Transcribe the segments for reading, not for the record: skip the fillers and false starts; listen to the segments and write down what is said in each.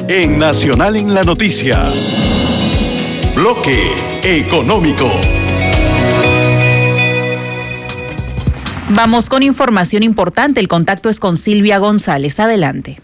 En Nacional en la Noticia. Bloque Económico. Vamos con información importante. El contacto es con Silvia González. Adelante.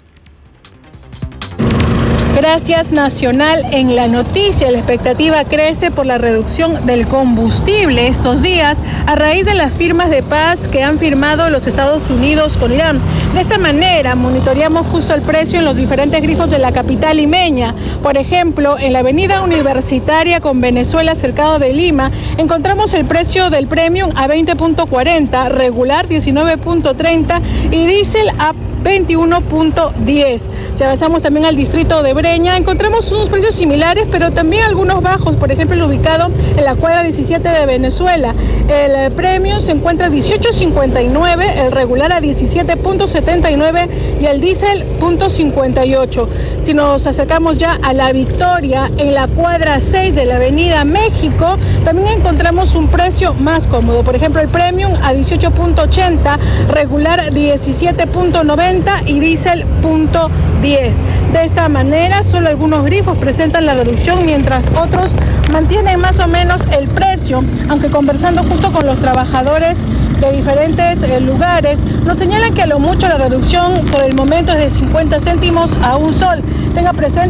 Gracias, Nacional en la Noticia. La expectativa crece por la reducción del combustible estos días a raíz de las firmas de paz que han firmado los Estados Unidos con Irán. De esta manera, monitoreamos justo el precio en los diferentes grifos de la capital limeña. Por ejemplo, en la avenida Universitaria con Venezuela, cercado de Lima, encontramos el precio del premium a 20.40, regular 19.30 y diésel a 21.10. Si avanzamos también al distrito de Breña, encontramos unos precios similares, pero también algunos bajos. Por ejemplo, el ubicado en la cuadra 17 de Venezuela, el premium se encuentra a 18.59, el regular a 17.79 y el diésel .58. Si nos acercamos ya a La Victoria, en la cuadra 6 de la avenida México, también encontramos un precio más cómodo. Por ejemplo, el premium a 18.80, regular 17.90 y diésel .10. De esta manera, solo algunos grifos presentan la reducción, mientras otros mantienen más o menos el precio, aunque conversando justo con los trabajadores de diferentes lugares, nos señalan que a lo mucho la reducción por el momento es de 50 céntimos a un sol. Tenga presente